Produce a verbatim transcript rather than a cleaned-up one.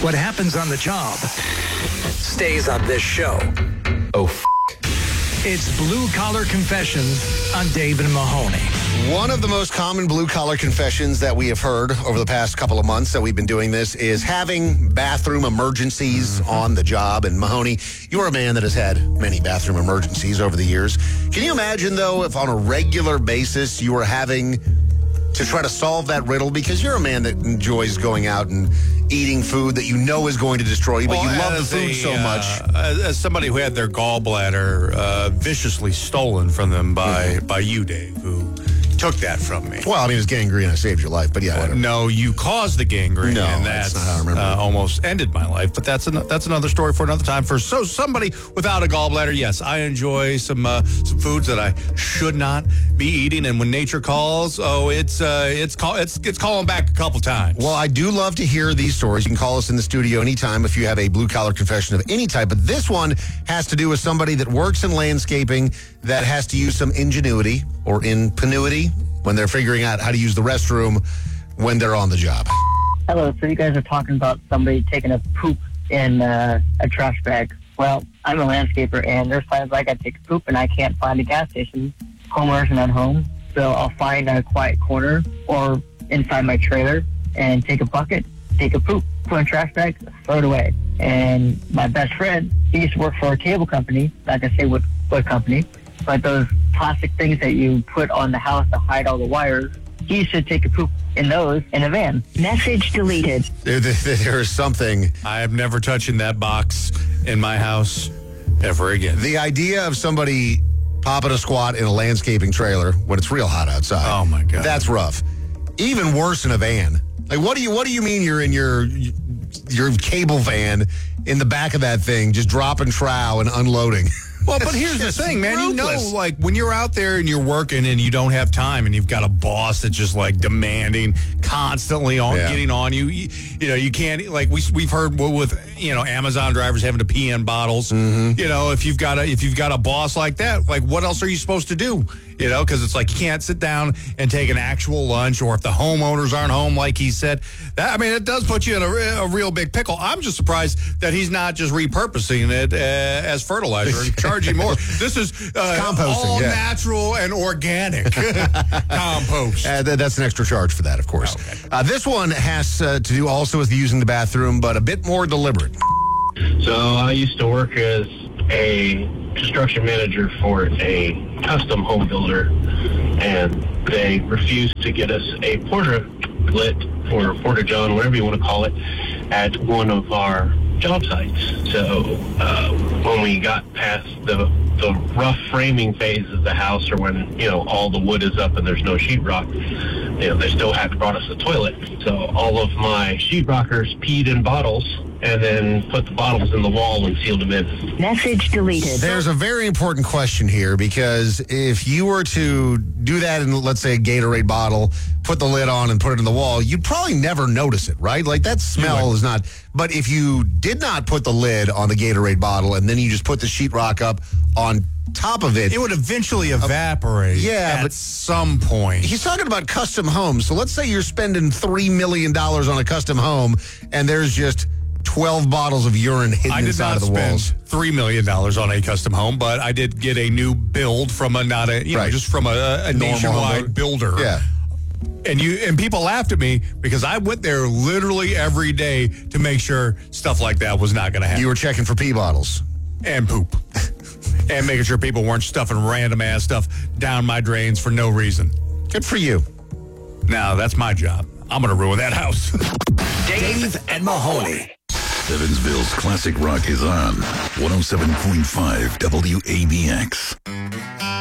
What happens on the job stays on this show. Oh, f***. It's Blue Collar Confessions on Dave and Mahoney. One of the most common blue-collar confessions that we have heard over the past couple of months that we've been doing this is having bathroom emergencies mm-hmm. on the job. And Mahoney, you're a man that has had many bathroom emergencies over the years. Can you imagine, though, if on a regular basis you were having to try to solve that riddle? Because you're a man that enjoys going out and eating food that you know is going to destroy you, but well, you love the food a, so much. Uh, as somebody who had their gallbladder uh, viciously stolen from them by, mm-hmm. by you, Dave, who took that from me. Well, I mean, it's gangrene. I saved your life, but yeah, whatever. Uh, no, you caused the gangrene, no, and that's, that's not how I remember. Uh, almost ended my life. But that's an, that's another story for another time. For so somebody without a gallbladder, yes, I enjoy some uh, some foods that I should not be eating. And when nature calls, oh, it's uh, it's call it's it's calling back a couple times. Well, I do love to hear these stories. You can call us in the studio anytime if you have a blue collar confession of any type. But this one has to do with somebody that works in landscaping that has to use some ingenuity or ingenuity when they're figuring out how to use the restroom when they're on the job. Hello, so you guys are talking about somebody taking a poop in uh, a trash bag. Well, I'm a landscaper, and there's times I got to take a poop and I can't find a gas station. Homeowners are not home, so I'll find a quiet corner or inside my trailer and take a bucket, take a poop, put in a trash bag, throw it away. And my best friend, he used to work for a cable company, not going to say what, what company, but those plastic things that you put on the house to hide all the wires, he used to take a poop in those in a van. Message deleted. There, there, there is something. I am never touching that box in my house ever again. The idea of somebody popping a squat in a landscaping trailer when it's real hot outside. Oh, my God. That's rough. Even worse in a van. Like, what do you what do you mean you're in your your cable van in the back of that thing just dropping trow and unloading? Well, but here's the thing, man. Ruthless. You know, like, when you're out there and you're working and you don't have time and you've got a boss that's just, like, demanding, constantly on yeah. getting on you, you, you know, you can't, like, we, we've heard with, you know, Amazon drivers having to pee in bottles. Mm-hmm. You know, if you've got a, if you've got a boss like that, like, what else are you supposed to do? You know, because it's like you can't sit down and take an actual lunch, or if the homeowners aren't home, like he said. That, I mean, it does put you in a, a real big pickle. I'm just surprised that he's not just repurposing it uh, as fertilizer and charging more. This is uh, composting, all yeah. natural and organic compost. Uh, th- that's an extra charge for that, of course. Okay. Uh, this one has uh, to do also with using the bathroom, but a bit more deliberate. So I used to work as a construction manager for a custom home builder, and they refused to get us a porta-lit or porta-john, whatever you want to call it, at one of our job sites. So uh, when we got past the the rough framing phase of the house, or when, you know, all the wood is up and there's no sheetrock, you know, they still hadn't brought us a toilet. So all of my sheetrockers peed in bottles and then put the bottles in the wall and sealed them in. Message deleted. There's a very important question here, because if you were to do that in, let's say, a Gatorade bottle, put the lid on and put it in the wall, you'd probably never notice it, right? Like, that smell is not... But if you did not put the lid on the Gatorade bottle and then you just put the sheetrock up on top of it... It would eventually evaporate uh, yeah, at but some point. He's talking about custom homes. So let's say you're spending three million dollars on a custom home and there's just twelve bottles of urine hidden inside of the walls. I did not spend three million dollars on a custom home, but I did get a new build from a, not a, you right. know, just from a, a nationwide builder. Yeah. And you and people laughed at me because I went there literally every day to make sure stuff like that was not going to happen. You were checking for pee bottles. And poop. And making sure people weren't stuffing random ass stuff down my drains for no reason. Good for you. Now, that's my job. I'm going to ruin that house. Dave and Mahoney. Evansville's classic rock is on one oh seven point five W A B X.